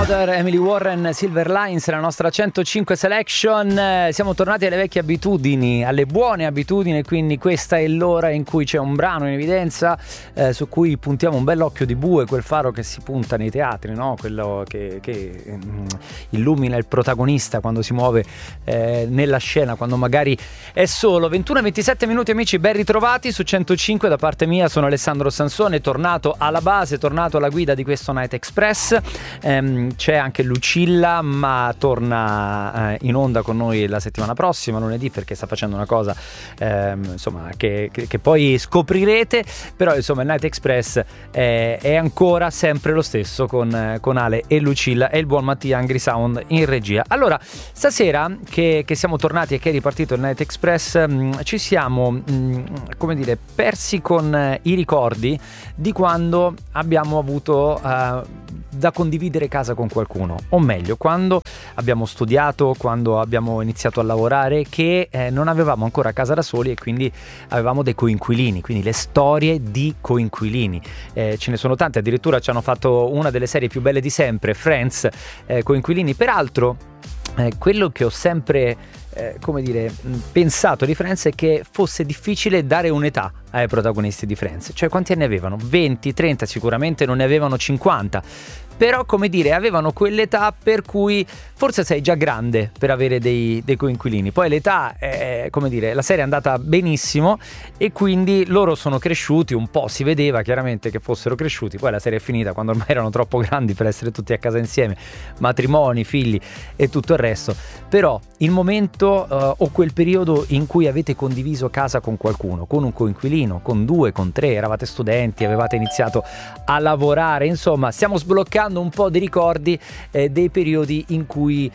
Louder, Emily Warren, Silver Lines, la nostra 105 Selection. Siamo tornati alle vecchie abitudini, alle buone abitudini, quindi questa è l'ora in cui c'è un brano in evidenza su cui puntiamo un bell'occhio di bue, quel faro che si punta nei teatri, no? Quello che illumina il protagonista quando si muove nella scena, quando magari è solo. 21-27 minuti amici, ben ritrovati su 105 da parte mia. Sono Alessandro Sansone, tornato alla base, tornato alla guida di questo Night Express. C'è anche Lucilla, ma torna in onda con noi la settimana prossima, lunedì, perché sta facendo una cosa insomma che poi scoprirete. Però insomma il Night Express è ancora sempre lo stesso con Ale e Lucilla e il buon Mattia Angry Sound in regia. Allora, stasera che siamo tornati e che è ripartito il Night Express, ci siamo come dire persi con i ricordi di quando abbiamo avuto da condividere casa con qualcuno, o meglio quando abbiamo studiato, quando abbiamo iniziato a lavorare, che non avevamo ancora casa da soli e quindi avevamo dei coinquilini, quindi le storie di coinquilini. Ce ne sono tante, addirittura ci hanno fatto una delle serie più belle di sempre, Friends, coinquilini. Peraltro quello che ho sempre come dire pensato di Friends è che fosse difficile dare un'età ai protagonisti di Friends, cioè quanti anni avevano? 20, 30, sicuramente non ne avevano 50, però come dire avevano quell'età per cui forse sei già grande per avere dei coinquilini. Poi l'età come dire, la serie è andata benissimo e quindi loro sono cresciuti un po', si vedeva chiaramente che fossero cresciuti. Poi la serie è finita quando ormai erano troppo grandi per essere tutti a casa insieme, matrimoni, figli e tutto il resto. Però il momento o quel periodo in cui avete condiviso casa con qualcuno, con un coinquilino, con 2, con 3, eravate studenti, avevate iniziato a lavorare, insomma stiamo sbloccando un po' di ricordi dei periodi in cui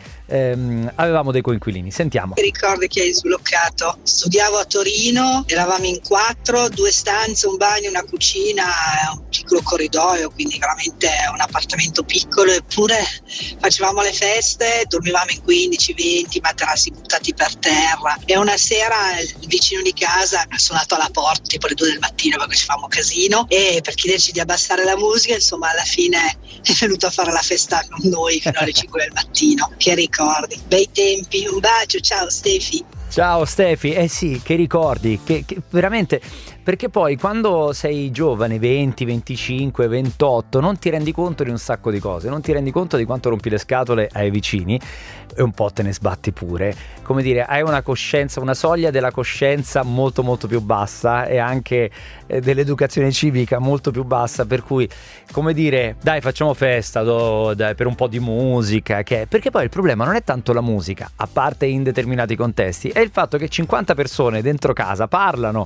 avevamo dei coinquilini. Sentiamo. Che ricordi che hai sbloccato? Studiavo a Torino, eravamo in 4, 2 stanze, un bagno, una cucina, un piccolo corridoio, quindi veramente un appartamento piccolo, eppure facevamo le feste, dormivamo in 15, 20, materassi buttati per terra. E una sera il vicino di casa ha suonato alla porta tipo le 2 del mattino perché facevamo casino, e per chiederci di abbassare la musica, insomma alla fine è venuto a fare la festa con noi fino alle 5 del mattino. Che ricordi, bei tempi. Un bacio, ciao Stefi. Ciao Stefi, sì, che ricordi, che veramente, perché poi quando sei giovane, 20, 25, 28, non ti rendi conto di un sacco di cose, non ti rendi conto di quanto rompi le scatole ai vicini e un po' te ne sbatti pure, come dire, hai una coscienza, una soglia della coscienza molto molto più bassa e anche dell'educazione civica molto più bassa, per cui come dire, dai facciamo festa, dai, per un po' di musica, perché poi il problema non è tanto la musica, a parte in determinati contesti, è il fatto che 50 persone dentro casa parlano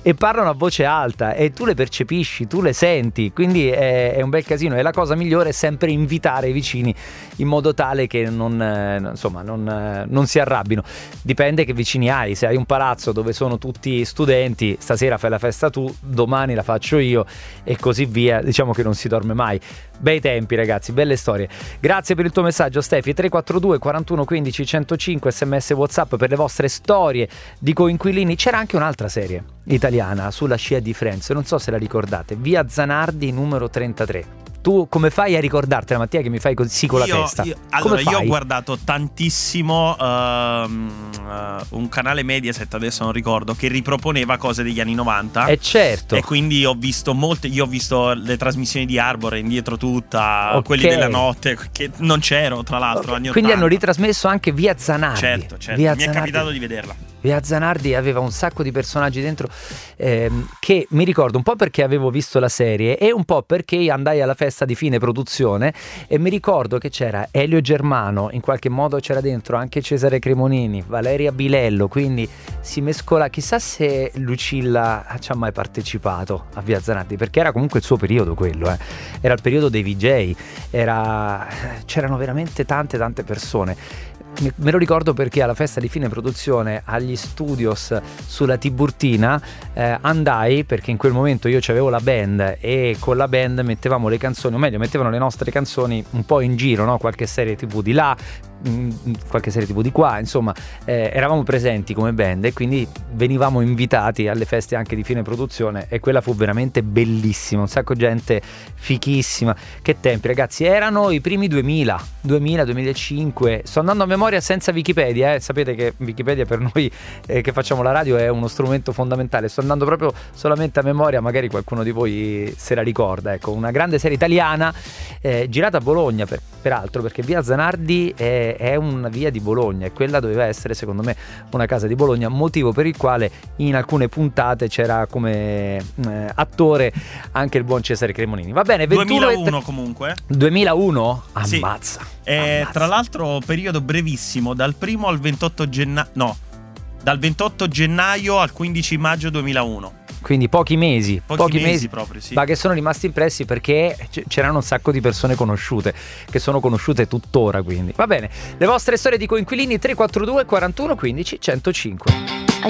a voce alta e tu le percepisci, tu le senti, quindi è un bel casino. E la cosa migliore è sempre invitare i vicini in modo tale che non si arrabbino. Dipende che vicini hai, se hai un palazzo dove sono tutti studenti, stasera fai la festa tu, domani la faccio io e così via, diciamo che non si dorme mai. Bei tempi ragazzi, belle storie. Grazie per il tuo messaggio Stefi. 342 41 15 105 sms WhatsApp per le vostre storie di coinquilini. C'era anche un'altra serie italiana sulla scia di Friends, non so se la ricordate, Via Zanardi numero 33. Tu come fai a ricordartela, Mattia, che mi fai così con la testa? Allora, io ho guardato tantissimo un canale Mediaset, adesso non ricordo, che riproponeva cose degli anni 90. Certo. E quindi ho visto io ho visto le trasmissioni di Arbor, Indietro tutta, okay, quelli della notte, che non c'ero tra l'altro, anni 80. Quindi hanno ritrasmesso anche Via Zanardi. Certo, Via mi è capitato di vederla. Via Zanardi aveva un sacco di personaggi dentro che mi ricordo un po' perché avevo visto la serie e un po' perché andai alla festa di fine produzione e mi ricordo che c'era Elio Germano, in qualche modo c'era dentro anche Cesare Cremonini, Valeria Bilello, quindi si mescola. Chissà se Lucilla ci ha mai partecipato a Via Zanardi, perché era comunque il suo periodo quello, era il periodo dei VJ, c'erano veramente tante persone. Me lo ricordo perché alla festa di fine produzione agli studios sulla Tiburtina andai, perché in quel momento io c'avevo la band e con la band mettevamo le canzoni, o meglio mettevano le nostre canzoni un po' in giro, no? Qualche serie TV di là, qualche serie TV di qua, insomma eravamo presenti come band e quindi venivamo invitati alle feste anche di fine produzione e quella fu veramente bellissima, un sacco di gente fichissima. Che tempi, ragazzi, erano i primi 2000-2005. Sto andando a memoria senza Wikipedia, sapete che Wikipedia per noi che facciamo la radio è uno strumento fondamentale. Sto andando proprio solamente a memoria, magari qualcuno di voi se la ricorda. Ecco, una grande serie italiana girata a Bologna peraltro, perché via Zanardi è una via di Bologna e quella doveva essere secondo me una casa di Bologna, motivo per il quale in alcune puntate c'era come attore anche il buon Cesare Cremonini. Va bene, 2001 comunque. 2001? Sì. Ammazza. Tra l'altro periodo brevissimo, dal 1 al 28 gennaio, no, dal 28 gennaio al 15 maggio 2001. Quindi pochi mesi proprio, sì. Ma che sono rimasti impressi perché c'erano un sacco di persone conosciute, che sono conosciute tuttora, quindi. Va bene, le vostre storie di coinquilini 342 41 15 105.